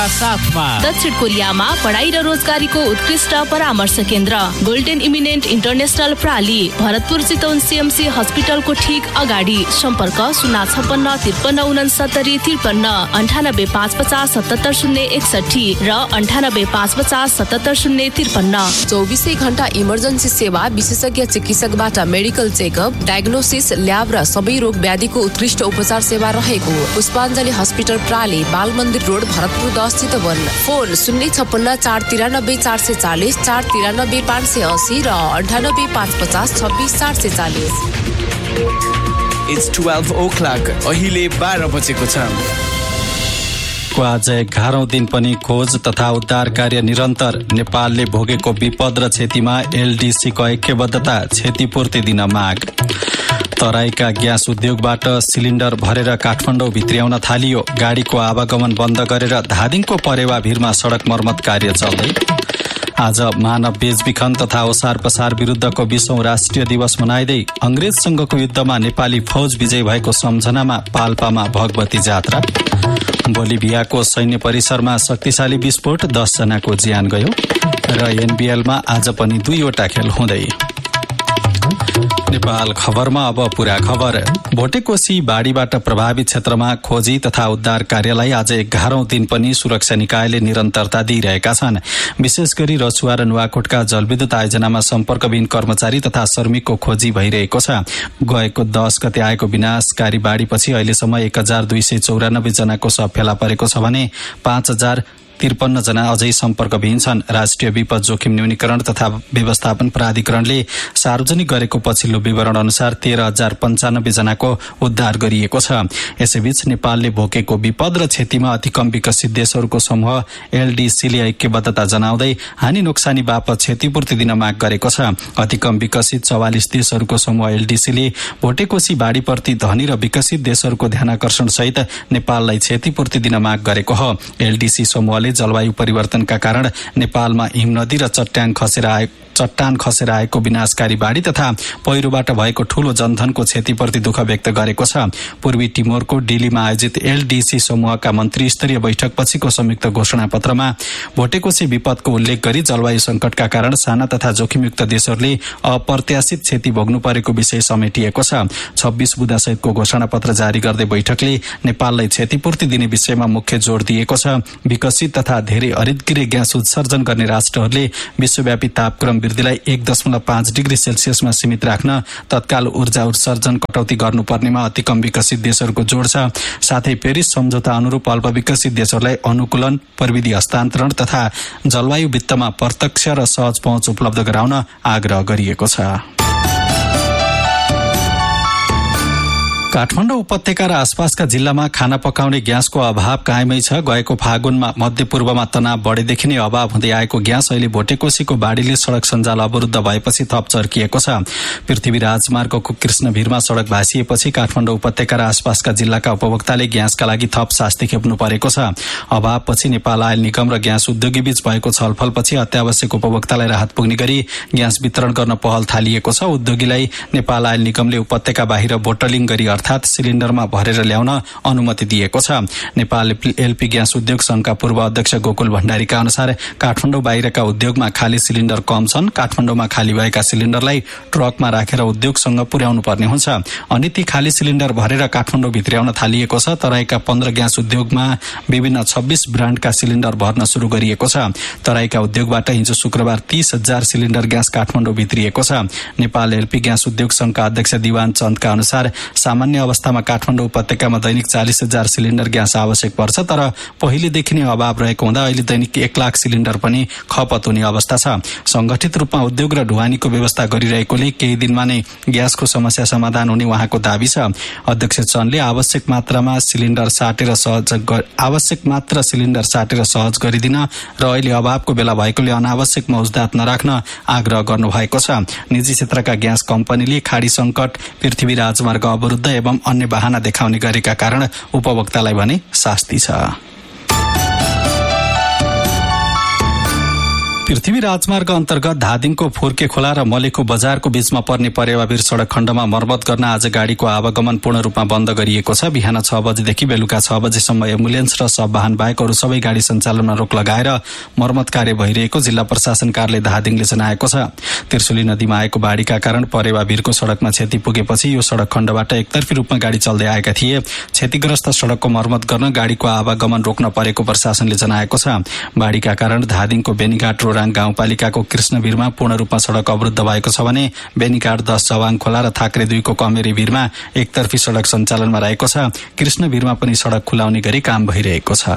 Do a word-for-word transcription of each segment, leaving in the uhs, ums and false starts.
साथमा दक्षिण कोरियामा पढाइ र रोजगारीको उत्कृष्ट परामर्श केन्द्र golden eminent international प्राली, Bharatpur Chitwan CMC हस्पिटलको ठीक अगाडि। सम्पर्क शून्य छप्पन्न त्रिपन्न उनसत्तरी त्रिपन्न अन्ठानब्बे पाँच पचास सतहत्तर शून्य एकसठी र अन्ठानब्बे पाँच पचास सतहत्तर शून्य त्रिपन्न। चौबिसै घण्टा इमर्जेन्सी सेवा, विशेषज्ञ चिकित्सकबाट मेडिकल चेकअप, डायग्नोसिस, ल्याब र सबै रोग व्याधिको उत्कृष्ट उपचार सेवा रहेको पुष्पाञ्जली हस्पिटल प्राली, बाल मन्दिर रोड, भरतपुर दस चितवन। फोन शून्य छप्पन्न चार तिरानब्बे चार सय चालिस, चार तिरानब्बे पाँच सय असी र अन्ठानब्बे पाँच पचास छब्बिस चार सय चालिस। It's twelve o'clock. अहिले बाह्र बजेको छ। को आज एघारौं दिन पनि खोज तथा उद्धार कार्य निरन्तर। नेपालले भोगेको विपद र क्षतिमा एलडीसीको ऐक्यबद्धता, क्षतिपूर्ति दिन माग। तराईका ग्यास उद्योगबाट सिलिन्डर भरेर काठमाडौँ भित्र्याउन थालियो। गाडीको आवागमन बन्द गरेर धादिङको परेवा भिरमा सड़क मर्मत कार्य चल्दै। आज मानव बेचबिखन तथा ओसार पसार विरुद्धको बीसौं राष्ट्रिय दिवस मनाइँदै अंग्रेजसँगको युद्धमा नेपाली फौज विजय भएको सम्झनामा पाल्पामा भगवती जात्रा। बोलिभियाको सैन्य परिसरमा शक्तिशाली विस्फोट, दस जनाको ज्यान गयो। र एनबीएलमा आज पनि दुईवटा खेल हुँदै। नेपाल खबरमा अब पूरा खबर। भोटेकोशी बाढीबाट प्रभावित क्षेत्रमा खोजी तथा उद्धार कार्यलाई आज एघारौं दिन पनि सुरक्षा निकायले निरन्तरता दिइरहेका छन्। विशेष गरी रसुवा र नुवाकोटका जलविद्युत आयोजनामा सम्पर्कविहीन कर्मचारी तथा श्रमिकको खोजी भइरहेको छ। गएको दस गते आएको विनाशकारी बाढीपछि अहिलेसम्म एक हजार दुई सय चौरानब्बे जनाको शव फेला परेको छ भने पाँच हजार त्रिपन्न जना अझै सम्पर्कविहीन छन्। राष्ट्रिय विपद जोखिम न्यूनीकरण तथा व्यवस्थापन प्राधिकरणले सार्वजनिक गरेको पछिल्लो विवरण अनुसार तेह्र हजार पञ्चानब्बे जनाको उद्धार गरिएको छ। यसैबीच नेपालले भोगेको विपद र क्षतिमा अति कम विकसित देशहरूको समूह एलडीसीले ऐक्यबद्धता जनाउँदै हानि नोक्सानी बापत क्षतिपूर्ति दिन माग गरेको छ। अति कम विकसित चौवालिस देशहरूको समूह एलडीसीले भोटेकोशी बाढीप्रति धनी र विकसित देशहरूको ध्यानाकर्षण सहित नेपाललाई क्षतिपूर्ति दिन माग गरेको हो। एलडीसी समूहले जलवायु परिवर्तनका कारण नेपालमा हिम नदी र चट्टान खसेर आए चट्टान खसेर आएको विनाशकारी बाढी तथा पहिरोबाट भएको ठूलो जनधनको क्षतिप्रति दुःख व्यक्त गरेको छ। पूर्वी टिमोरको डिलीमा आयोजित एलडीसी समूहका मन्त्री स्तरीय बैठक पछिको संयुक्त घोषणा पत्रमा भोटेकोशी विपदको उल्लेख गरी जलवायु संकटका कारण साना तथा जोखिमयुक्त देशहरूले अप्रत्याशित क्षति भोग्नु परेको विषय समेटिएको छ। छब्बीस बुँदा सहितको घोषणा पत्र जारी गर्दै बैठकले नेपाललाई क्षतिपूर्ति दिने विषयमा मुख्य जोड़ दिएको छ। विकसित तथा धेरै हरितगृह ग्यास उत्सर्जन गर्ने राष्ट्रहरूले विश्वव्यापी तापक्रम वृद्धिलाई एक दशमलव पाँच डिग्री सेल्सियसमा सीमित राख्न तत्काल ऊर्जा उत्सर्जन कटौती गर्नुपर्नेमा अति कम विकसित देशहरूको जोड़ छ। साथै पेरिस सम्झौता अनुरूप अल्प विकसित देशहरूलाई अनुकूलन, प्रविधि हस्तान्तरण तथा जलवायु वित्तमा प्रत्यक्ष र सहज पहुँच उपलब्ध गराउन आग्रह गरिएको छ। काठमाडौँ उपत्यका र आसपासका जिल्लामा खाना पकाउने ग्यासको अभाव कायमै छ। गएको फागुनमा मध्यपूर्वमा तनाव बढेदेखि नै अभाव हुँदै आएको ग्यास अहिले भोटेकोशीको बाढीले सड़क सञ्जाल अवरुद्ध भएपछि थप चर्किएको छ। पृथ्वी राजमार्गको कृष्णभिरमा सड़क भाँसिएपछि काठमाडौँ उपत्यका र आसपासका जिल्लाका उपभोक्ताले ग्यासका लागि थप शास्ति खेप्नु परेको छ। अभावपछि नेपाल आयल निगम र ग्यास उद्योगी बीच भएको छलफलपछि अत्यावश्यक उपभोक्तालाई राहत पुग्ने गरी ग्यास वितरण गर्न पहल थालिएको छ। उद्योगीलाई नेपाल आयल निगमले उपत्यका बाहिर बोटलिङ गरी अर्थात सिलिन्डरमा भरेर ल्याउन अनुमति दिएको छ। नेपाल एलपी ग्यास उद्योग संघका पूर्व अध्यक्ष गोकुल भण्डारीका अनुसार काठमाडौँ बाहिरका उद्योगमा खाली सिलिन्डर कम छन्। काठमाडौँमा खाली भएका सिलिन्डरलाई ट्रकमा राखेर उद्योगसँग पुर्याउनु पर्ने हुन्छ। अनि ती खाली सिलिन्डर भरेर काठमाडौँ भित्र्याउन थालिएको छ। तराईका पन्ध्र ग्यास उद्योगमा विभिन्न छब्बीस ब्रान्डका सिलिन्डर भर्न शुरू गरिएको छ। तराईका उद्योगबाट हिजो शुक्रबार तीस हजार सिलिन्डर ग्यास काठमाडौँ भित्रिएको छ। नेपाल एलपी ग्यास उद्योग संघका अध्यक्ष दिवान चन्दका अनुसार सामान्य अवस्थामा काठमाडौँ उपत्यकामा दैनिक चालिस हजार सिलिन्डर ग्यास आवश्यक पर्छ। तर पहिलेदेखि नै अभाव रहेको हुँदा अहिले दैनिक एक लाख सिलिन्डर पनि खपत हुने अवस्था छ। संगठित रूपमा उद्योग र ढुवानीको व्यवस्था गरिरहेकोले केही दिनमा नै ग्यासको समस्या समाधान हुने उहाँको दावी छ। अध्यक्ष चन्दले आवश्यक मात्रामा सिलिन्डर साटेर सहज आवश्यक मात्र सिलिन्डर साटेर सहज गरिदिन र अहिले अभावको बेला भएकोले अनावश्यक मौजदात नराख्न आग्रह गर्नुभएको छ। निजी क्षेत्रका ग्यास कम्पनीले खाडी संकट, पृथ्वी राजमार्ग अवरुद्ध एवं अन्य बहाना देखाउने गरेका कारण उपभोक्तालाई भने शास्ति छ। पृथ्वी राजमार्ग अन्तर्गत धादिङको फुर्के खोला र मलेखु बजारको बीचमा पर्ने परेवावीर सड़क खण्डमा मर्मत गर्न आज गाड़ीको आवागमन पूर्ण रूपमा बन्द गरिएको छ। बिहान छ बजेदेखि बेलुका छ बजेसम्म एम्बुलेन्स र सब वाहन बाहेक अरू सबै गाड़ी सञ्चालनमा रोक लगाएर मर्मत कार्य भइरहेको जिल्ला प्रशासन कार्यालय धादिङले जनाएको छ। त्रिशुली नदीमा आएको बाढ़ीका कारण परेवावीरको सड़कमा क्षति पुगेपछि यो सड़क खण्डबाट एकतर्फी रूपमा गाड़ी चल्दै आएका थिए। क्षतिग्रस्त सड़कको मर्मत गर्न गाड़ीको आवागमन रोक्न परेको प्रशासनले जनाएको छ। बाढ़ीका कारण धादिङको बेनीघाट रोराङ गाउँपालिकाको कृष्णवीरमा पूर्ण रूपमा सड़क अवरुद्ध भएको छ भने बेनीघाट दश चवाङ खोला र थाक्रे दुईको कमेरी भिरमा एकतर्फी सड़क सञ्चालनमा रहेको छ। कृष्णवीरमा पनि सड़क खुलाउने गरी काम भइरहेको छ।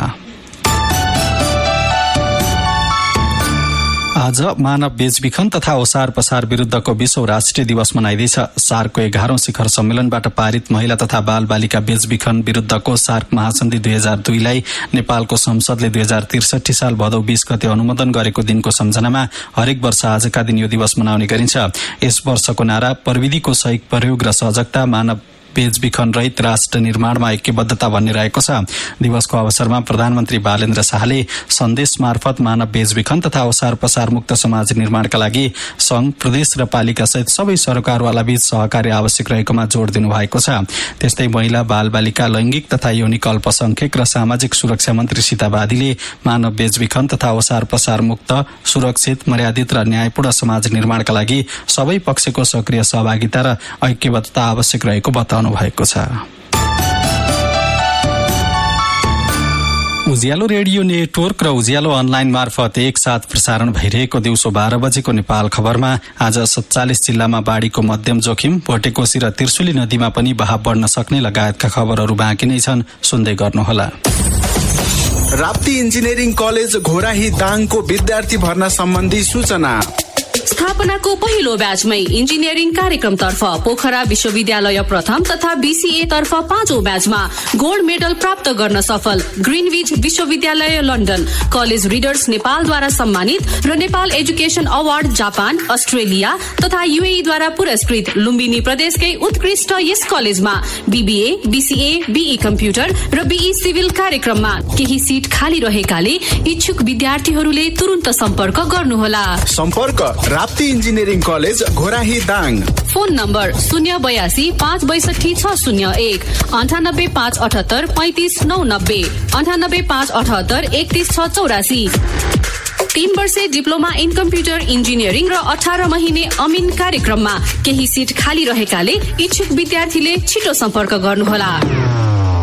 आज मानव बेचबिखन तथा ओसार पसार विरूद्धको विश्व राष्ट्रिय दिवस मनाइँदैछ। सार्कको एघारौं शिखर सम्मेलनबाट पारित महिला तथा बाल बालिका बेचबिखन विरूद्धको सार्क महासन्धि दुई हजार दुईलाई नेपालको संसदले दुई हजार त्रिसठी साल भदौ बीस गते अनुमोदन गरेको दिनको सम्झनामा हरेक वर्ष आजका दिन यो दिवस मनाउने गरिन्छ। यस वर्षको नारा प्रविधिको सही प्रयोग र सजगता मानव बेचबिखन रहित राष्ट्र निर्माणमा ऐक्यबद्धता भन्ने रहेको छ। दिवसको अवसरमा प्रधानमन्त्री बालेन्द्र शाहले सन्देश मार्फत मानव बेचबिखन तथा ओसार पसार मुक्त समाज निर्माणका लागि संघ प्रदेश र पालिका सहित सबै सरकारवाला बीच सहकार्य आवश्यक रहेकोमा जोड़ दिनु भएको छ। त्यस्तै महिला बाल बालिका लैंगिक तथा यौनिक अल्पसंख्यक र सामाजिक सुरक्षा मन्त्री सीता बादीले मानव बेचबिखन तथा ओसार पसार मुक्त सुरक्षित मर्यादित र न्यायपूर्ण समाज निर्माणका लागि सबै पक्षको सक्रिय सहभागिता र ऐक्यबद्धता आवश्यक रहेको बताउनु भएको छ। उज्यालो रेडियो नेटवर्क र उज्यालो अनलाइन मार्फत एकसाथ प्रसारण भइरहेको दिउँसो बाह्र बजेको नेपाल खबरमा आज सत्तालीस जिल्लामा बाढ़ीको मध्यम जोखिम, भोटेकोशी र त्रिशुली नदीमा पनि बहाव बढ्न सक्ने लगायतका खबरहरू बाँकी नै छन्। सुन्दै गर्नुहोला। राप्ती इन्जिनियरिङ कलेज घोराही दाङको विद्यार्थी भर्ना सम्बन्धी सूचना। स्थापनाको पहिलो ब्याचमै इन्जिनियरिङ कार्यक्रमतर्फ पोखरा विश्वविद्यालय प्रथम तथा बीसीए तर्फ पाँचौं ब्याचमा गोल्ड मेडल प्राप्त गर्न सफल ग्रिनविच विश्वविद्यालय लन्डन कलेज रिडर्स नेपालद्वारा सम्मानित र Nepal education award Japan, Australia तथा यूएईद्वारा पुरस्कृत लुम्बिनी प्रदेशकै उत्कृष्ट यस कलेजमा बीबीए, बीसीए, बीई कम्प्युटर र बीई सिभिल कार्यक्रममा केही सीट खाली रहेकाले इच्छुक विद्यार्थीहरूले तुरुन्त सम्पर्क गर्नुहोला। सम्पर्क Rapti engineering college Ghorahi Dang. Phone number शून्य बयासी पाँच बैसठी छ शून्य एक अन्ठानब्बे पाँच अठहत्तर पैंतिस नौ नब्बे अन्ठानब्बे पाँच अठहत्तर एकतिस छ चौरासी। तीन वर्षे डिप्लोमा इन कम्प्युटर इन्जिनियरिङ र अठार महिने अमिन कार्यक्रममा केही सीट खाली रहेकाले इच्छुक विद्यार्थीले छिटो सम्पर्क गर्नुहोला।